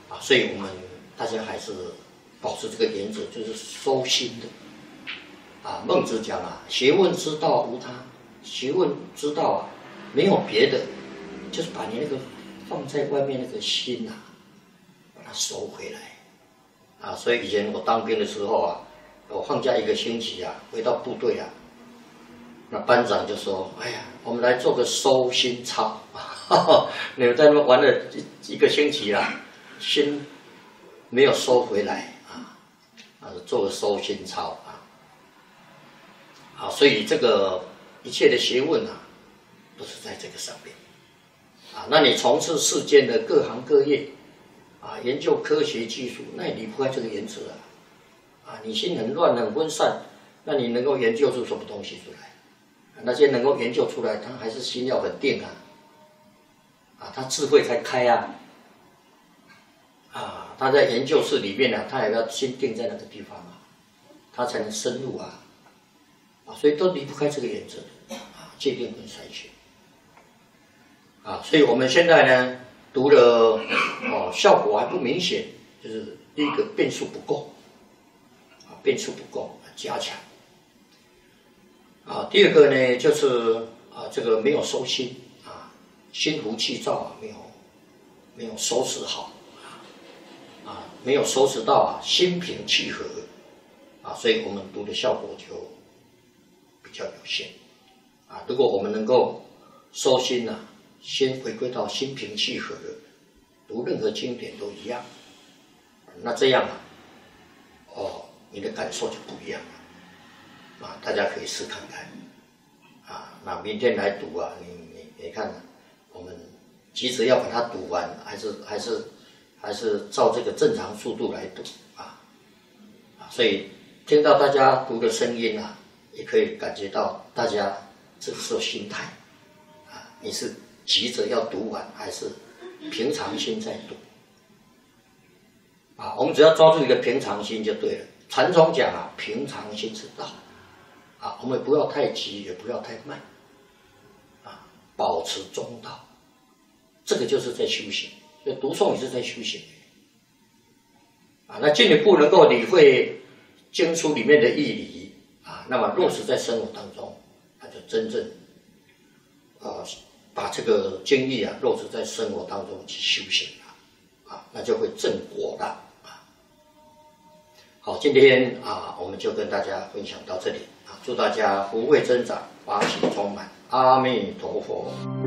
所以我们大家还是保持这个原则，就是收心的。孟子讲学问之道无他，学问之道没有别的，就是把你那个放在外面那个心把它收回来。所以以前我当兵的时候我放假1个星期回到部队那班长就说：“哎呀，我们来做个收心操。你们在那边玩了一个星期心没有收回来做个收心操所以这个一切的学问都是在这个上面那你从事世间的各行各业研究科学技术，那也离不开这个原则你心很乱很分散，那你能够研究出什么东西出来？那些能够研究出来，他还是心要很定他智慧才开他在研究室里面他也要心定在那个地方他才能深入所以都离不开这个原则界定跟筛选所以我们现在呢读了效果还不明显，就是第一个变数不够加强第二个呢就是这个没有收心心浮气躁没有收拾好没有收拾到心平气和所以我们读的效果就比较有限如果我们能够收心先回归到心平气和，读任何经典都一样，那这样你的感受就不一样了大家可以试看看那明天来读你看我们急着要把它读完，还是照这个正常速度来读所以听到大家读的声音也可以感觉到大家这是心态你是急着要读完，还是平常心在读我们只要抓住一个平常心就对了。禅宗讲平常心是道我们不要太急，也不要太慢保持中道，这个就是在修行。所以读诵也是在修行那进一步能够理会经书里面的义理那么落实在生活当中，那就真正把这个经义落实在生活当中去修行那就会正果了好，今天我们就跟大家分享到这里祝大家福慧增长，法喜充满，阿弥陀佛。